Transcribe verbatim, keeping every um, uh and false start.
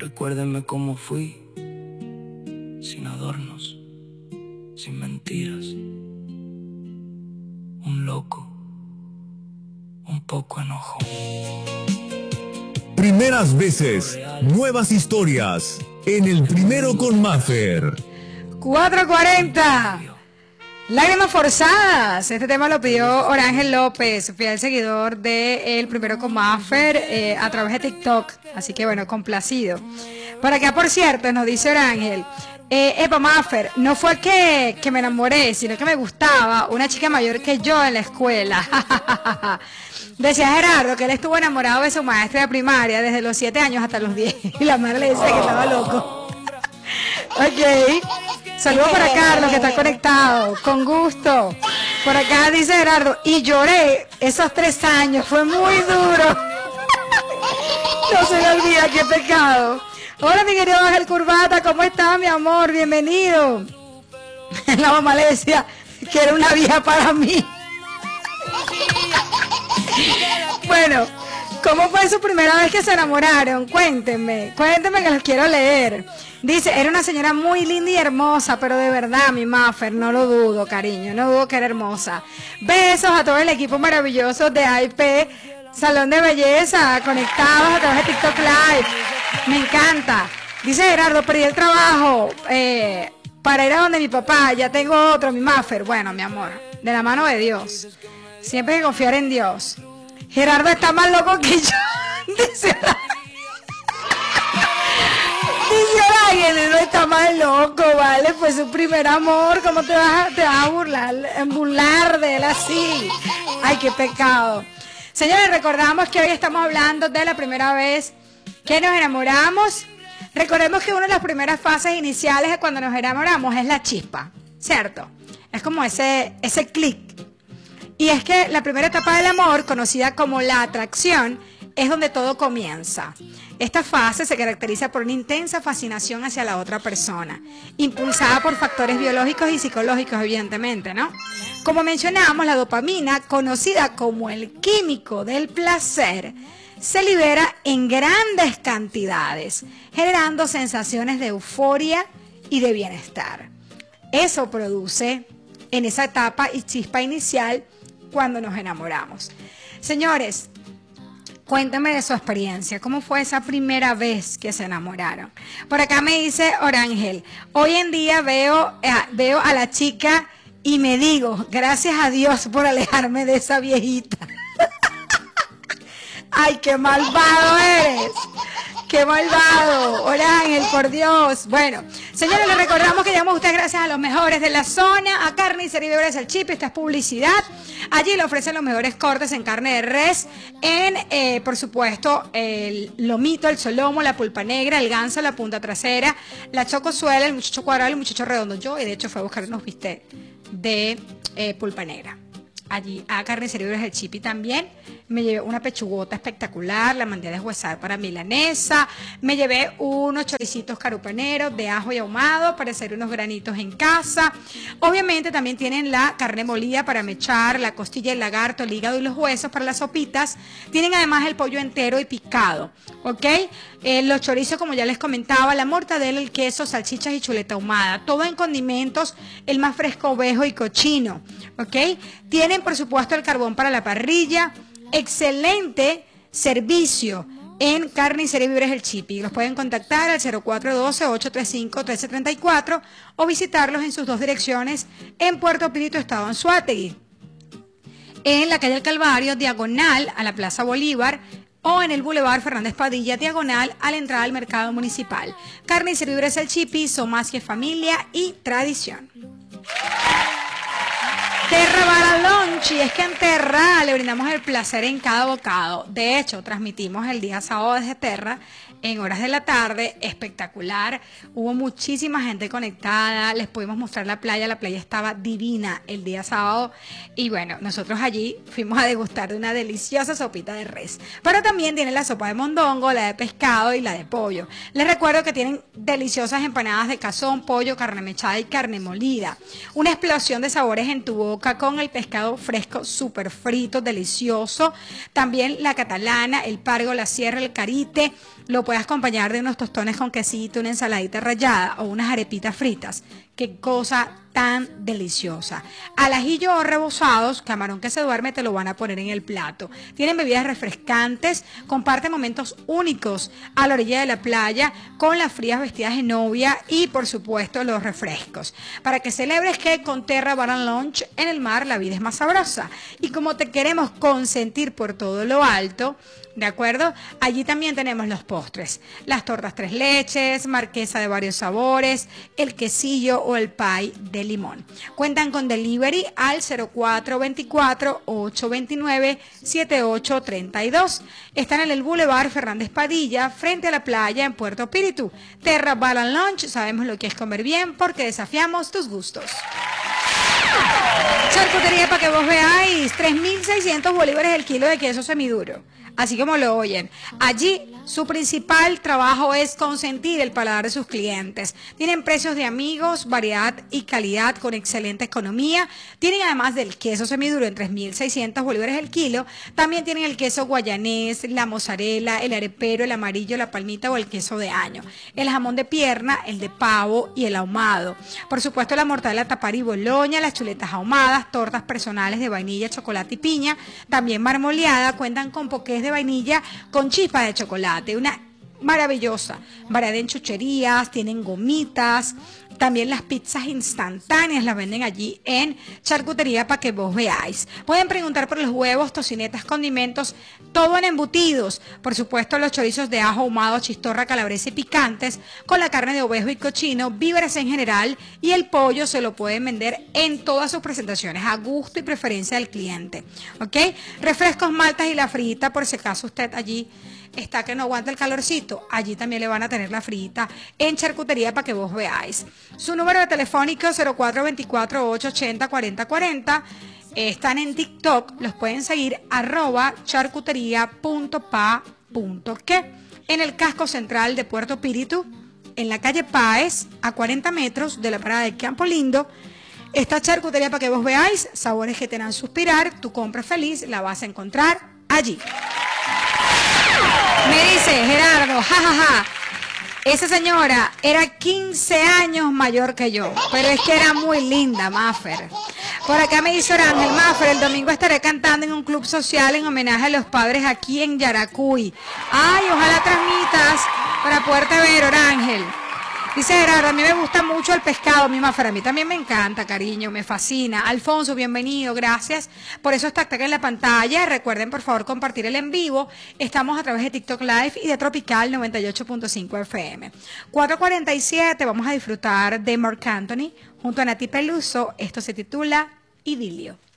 Recuérdenme cómo fui, sin adornos, sin mentiras. Un loco, un poco enojón. Primeras veces, nuevas historias, en El Primero con Maffer. cuatro cuarenta. Lágrimas forzadas. Este tema lo pidió Orángel López, fiel seguidor de El Primero con Maffer, eh, a través de TikTok. Así que bueno, complacido. Por acá, por cierto, nos dice Orángel, eh, Epa Maffer, no fue que, que me enamoré, sino que me gustaba una chica mayor que yo en la escuela. Decía Gerardo que él estuvo enamorado de su maestra de primaria desde los siete años hasta los diez. Y la madre le decía que estaba loco. Ok. Saludos para Carlos, que está conectado. Con gusto. Por acá dice Gerardo, y lloré esos tres años. Fue muy duro. No se me olvida, qué pecado. Hola, mi querido Ángel Curvata, ¿cómo estás, mi amor? Bienvenido. La mamá le decía que era una vieja para mí. Bueno, ¿cómo fue su primera vez que se enamoraron? Cuéntenme, cuéntenme que los quiero leer. Dice, era una señora muy linda y hermosa, pero de verdad, mi Maffer, no lo dudo, cariño, no dudo que era hermosa. Besos a todo el equipo maravilloso de A I P, Salón de Belleza, conectados a través de TikTok Live. Me encanta. Dice Gerardo, perdí el trabajo eh, para ir a donde mi papá, ya tengo otro, mi Maffer. Bueno, mi amor, de la mano de Dios. Siempre hay que confiar en Dios. Gerardo está más loco que yo. Dice Dice, no está más loco, ¿vale? Pues su primer amor, ¿cómo te vas a, te vas a burlar, burlar de él así? Ay, qué pecado. Señores, recordamos que hoy estamos hablando de la primera vez que nos enamoramos. Recordemos que una de las primeras fases iniciales de cuando nos enamoramos es la chispa, ¿cierto? Es como ese, ese clic. Y es que la primera etapa del amor, conocida como la atracción, es donde todo comienza. Esta fase se caracteriza por una intensa fascinación hacia la otra persona, impulsada por factores biológicos y psicológicos, evidentemente, ¿no? Como mencionamos, la dopamina, conocida como el químico del placer, se libera en grandes cantidades, generando sensaciones de euforia y de bienestar. Eso produce en esa etapa y chispa inicial cuando nos enamoramos. Señores, cuéntame de su experiencia. ¿Cómo fue esa primera vez que se enamoraron? Por acá me dice Orángel, hoy en día veo, eh, veo a la chica y me digo, gracias a Dios por alejarme de esa viejita. ¡Ay, qué malvado eres! ¡Qué malvado! Orángel, por Dios. Bueno, señores, les recordamos que llegamos a ustedes gracias a los mejores de la zona, a Carnicería y Bebidas El Chip. Esta es publicidad. Allí le ofrecen los mejores cortes en carne de res, en, eh, por supuesto, el lomito, el solomo, la pulpa negra, el ganso, la punta trasera, la chocosuela, el muchacho cuadrado y el muchacho redondo. Yo, y de hecho, fue a buscar unos bistecs de eh, pulpa negra. Allí a Carnicería y Bebidas El Chip. Y también me llevé una pechugota espectacular, la mandé a deshuesar para milanesa, me llevé unos choricitos carupaneros de ajo y ahumado para hacer unos granitos en casa. Obviamente también tienen la carne molida para mechar, la costilla, el lagarto, el hígado y los huesos para las sopitas. Tienen además el pollo entero y picado, ¿ok? Eh, los chorizos, como ya les comentaba, la mortadela, el queso, salchichas y chuleta ahumada. Todo en condimentos, el más fresco, ovejo y cochino, ¿ok? Tienen, por supuesto, el carbón para la parrilla. Excelente servicio en Carnicería y Bebidas El Chip. Los pueden contactar al cero cuatro uno dos, ocho tres cinco, uno tres tres cuatro o visitarlos en sus dos direcciones en Puerto Pirito, Estado Anzoátegui, en la calle El Calvario, diagonal a la Plaza Bolívar, o en el Boulevard Fernández Padilla, diagonal a la entrada al mercado municipal. Carnicería y Bebidas El Chip son más que familia y tradición. Terra Baralonch, y es que en Terra le brindamos el placer en cada bocado. De hecho, transmitimos el día sábado desde Terra en horas de la tarde, espectacular. Hubo muchísima gente conectada, les pudimos mostrar la playa, la playa estaba divina el día sábado. Y bueno, nosotros allí fuimos a degustar de una deliciosa sopita de res. Pero también tienen la sopa de mondongo, la de pescado y la de pollo. Les recuerdo que tienen deliciosas empanadas de cazón, pollo, carne mechada y carne molida. Una explosión de sabores en tu boca con el pescado fresco refresco súper frito, delicioso. También la catalana, el pargo, la sierra, el carite. Lo puedes acompañar de unos tostones con quesito, una ensaladita rallada o unas arepitas fritas. Qué cosa tan deliciosa. Al ajillo o rebozados, camarón que se duerme, te lo van a poner en el plato. Tienen bebidas refrescantes, comparten momentos únicos a la orilla de la playa con las frías vestidas de novia y por supuesto los refrescos. Para que celebres que con Terra Bar and Lounge en el mar la vida es más sabrosa. Y como te queremos consentir por todo lo alto, ¿de acuerdo? Allí también tenemos los postres, las tortas tres leches, marquesa de varios sabores, el quesillo o el pie de limón. Cuentan con delivery al cero cuatro veinticuatro, ocho veintinueve, setenta y ocho treinta y dos. Están en el Boulevard Fernández Padilla, frente a la playa en Puerto Píritu. Terra Bar and Lounge, sabemos lo que es comer bien porque desafiamos tus gustos. Charcutería para que vos veáis, tres mil seiscientos bolívares el kilo de queso semiduro. Así como lo oyen. Allí su principal trabajo es consentir el paladar de sus clientes. Tienen precios de amigos, variedad y calidad con excelente economía. Tienen además del queso semiduro en tres mil seiscientos bolívares el kilo. También tienen el queso guayanés, la mozzarella, el arepero, el amarillo, la palmita o el queso de año. El jamón de pierna, el de pavo y el ahumado. Por supuesto la mortadela tapar y boloña, las chuletas ahumadas, tortas personales de vainilla, chocolate y piña. También marmoleada, cuentan con poqués de vainilla con chispa de chocolate, una maravillosa variedad en chucherías, tienen gomitas, también las pizzas instantáneas las venden allí en Charcutería para que vos veáis. Pueden preguntar por los huevos, tocinetas, condimentos, todo en embutidos, por supuesto los chorizos de ajo ahumado, chistorra, calabresa y picantes, con la carne de ovejo y cochino, víveres en general, y el pollo se lo pueden vender en todas sus presentaciones, a gusto y preferencia del cliente, ¿ok? Refrescos, maltas y la frita, por si acaso usted allí está que no aguanta el calorcito, allí también le van a tener la frita en Charcutería para que vos veáis. Su número de telefónico cero cuatro veinticuatro, ocho ochenta, cuarenta cuarenta. Están en TikTok, los pueden seguir arroba charcutería punto pa punto que. En el casco central de Puerto Píritu, en la calle Páez, a cuarenta metros de la parada de Campo Lindo, está Charcutería para que vos veáis, sabores que te harán suspirar, tu compra feliz la vas a encontrar allí. Me dice Gerardo, jajaja, ja, ja. Esa señora era quince años mayor que yo, pero es que era muy linda, Maffer. Por acá me dice Orángel, Maffer, el domingo estaré cantando en un club social en homenaje a los padres aquí en Yaracuy. Ay, ojalá transmitas para poderte ver, Orángel. Dice Gerardo, a mí me gusta mucho el pescado, mi Maffer, a mí también me encanta, cariño, me fascina. Alfonso, bienvenido, gracias. Por eso está acá en la pantalla. Recuerden, por favor, compartir el en vivo. Estamos a través de TikTok Live y de Tropical noventa y ocho punto cinco F M. cuatro cuarenta y siete, vamos a disfrutar de Marc Anthony junto a Nati Peluso. Esto se titula Idilio.